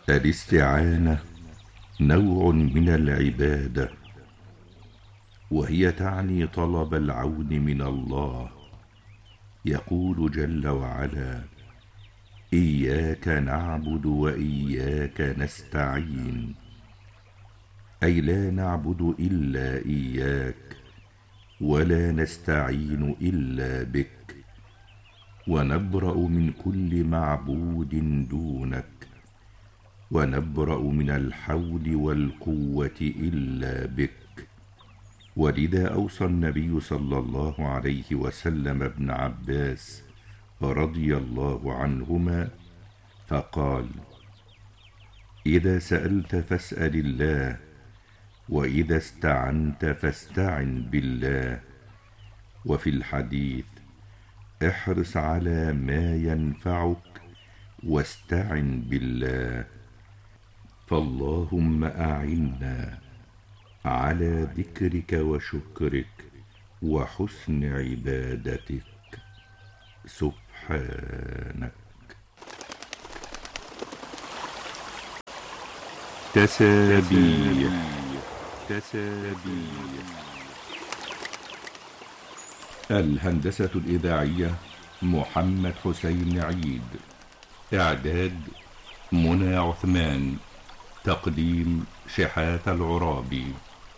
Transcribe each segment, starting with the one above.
الاستعانة نوع من العبادة، وهي تعني طلب العون من الله. يقول جل وعلا: إياك نعبد وإياك نستعين، أي لا نعبد إلا إياك ولا نستعين إلا بك، ونبرأ من كل معبود دونك، ونبرأ من الحول والقوة إلا بك. ولذا أوصى النبي صلى الله عليه وسلم ابن عباس رضي الله عنهما فقال: إذا سألت فاسأل الله، وإذا استعنت فاستعن بالله. وفي الحديث: احرص على ما ينفعك واستعن بالله. فاللهم أعنا على ذكرك وشكرك وحسن عبادتك سبحانك. تسابيح. الهندسة الإذاعية محمد حسين عيد. إعداد منى عثمان. تقديم شحات العرابي.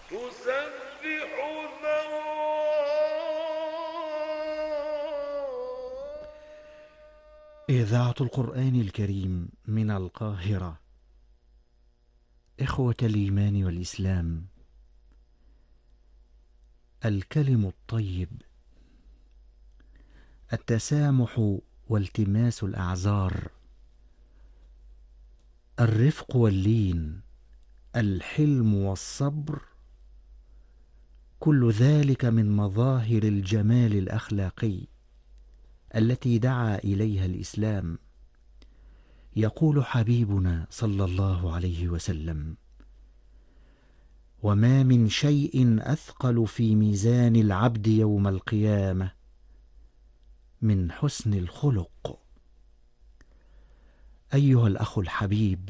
إذاعة القرآن الكريم من القاهرة. إخوة الإيمان والإسلام، الكلم الطيب، التسامح والتماس الأعذار، الرفق واللين، الحلم والصبر، كل ذلك من مظاهر الجمال الأخلاقي التي دعا إليها الإسلام. يقول حبيبنا صلى الله عليه وسلم: وما من شيء أثقل في ميزان العبد يوم القيامة من حسن الخلق. أيها الأخ الحبيب،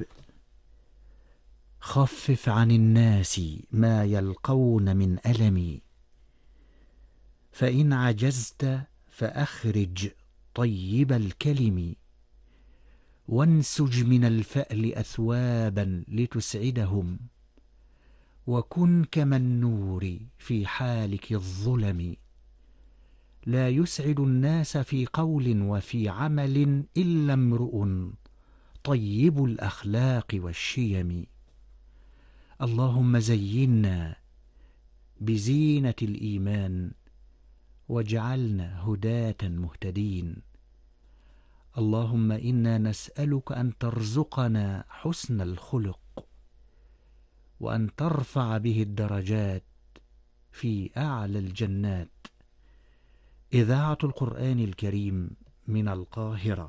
خفف عن الناس ما يلقون من ألم، فإن عجزت فأخرج طيب الكلم، وانسج من الفأل أثوابا لتسعدهم، وكن كما النور في حالك الظلم. لا يسعد الناس في قول وفي عمل إلا امرؤ طيب الأخلاق والشيم. اللهم زينا بزينة الإيمان، واجعلنا هداة مهتدين. اللهم إنا نسألك أن ترزقنا حسن الخلق، وأن ترفع به الدرجات في أعلى الجنات. إذاعة القرآن الكريم من القاهرة.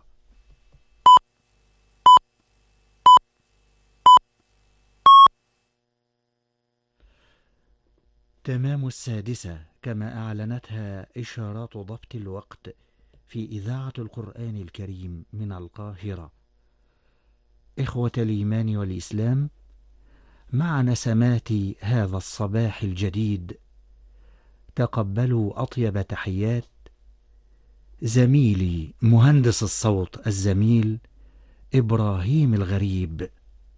تمام 6 كما أعلنتها إشارات ضبط الوقت في إذاعة القرآن الكريم من القاهرة. إخوة الإيمان والإسلام، مع نسمات هذا الصباح الجديد تقبلوا أطيب تحيات زميلي مهندس الصوت الزميل إبراهيم الغريب.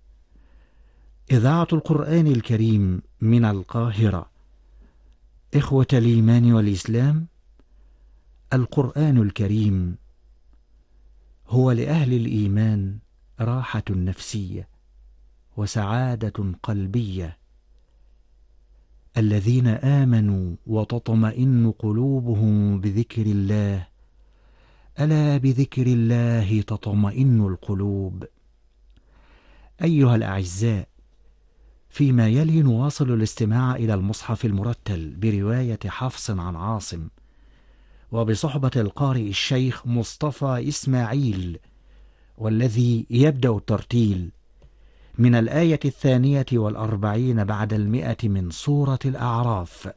إذاعة القرآن الكريم من القاهرة. إخوة الإيمان والإسلام، القرآن الكريم هو لأهل الإيمان راحة نفسية وسعادة قلبية. الذين آمنوا وتطمئن قلوبهم بذكر الله، ألا بذكر الله تطمئن القلوب. أيها الأعزاء، فيما يلي نواصل الاستماع إلى المصحف المرتل برواية حفص عن عاصم، وبصحبة القارئ الشيخ مصطفى إسماعيل، والذي يبدأ الترتيل من الآية 42 بعد 100 من سورة الأعراف.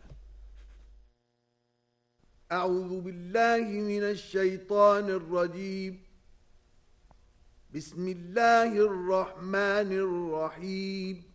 أعوذ بالله من الشيطان الرجيم. بسم الله الرحمن الرحيم